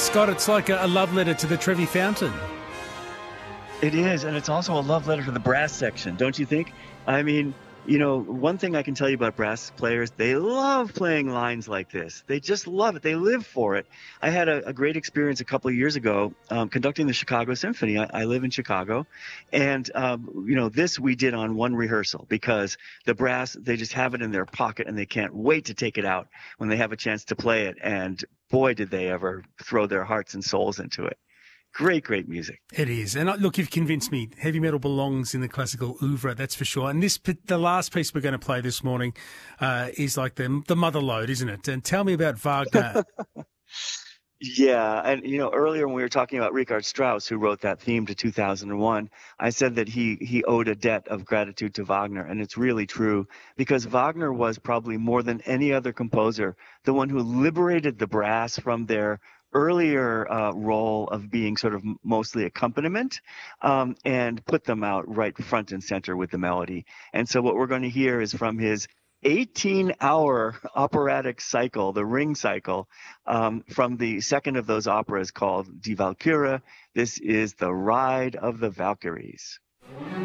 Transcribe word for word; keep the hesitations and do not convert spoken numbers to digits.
Scott, it's like a, a love letter to the Trevi Fountain. It is, and it's also a love letter to the brass section, don't you think? I mean, you know, one thing I can tell you about brass players, they love playing lines like this. They just love it. They live for it. I had a, a great experience a couple of years ago um, conducting the Chicago Symphony. I, I live in Chicago. And, um, you know, this we did on one rehearsal because the brass, they just have it in their pocket and they can't wait to take it out when they have a chance to play it. And boy, did they ever throw their hearts and souls into it. Great, great music. It is. And look, you've convinced me. Heavy metal belongs in the classical oeuvre, that's for sure. And this, the last piece we're going to play this morning uh, is like the, the mother lode, isn't it? And tell me about Wagner. Yeah, and you know, earlier when we were talking about Richard Strauss, who wrote that theme to two thousand one, I said that he he owed a debt of gratitude to Wagner, and it's really true because Wagner was probably more than any other composer the one who liberated the brass from their earlier uh, role of being sort of mostly accompaniment um, and put them out right front and center with the melody. And so what we're going to hear is from his eighteen-hour operatic cycle, the Ring cycle, um, from the second of those operas called Die Walküre. This is the Ride of the Valkyries.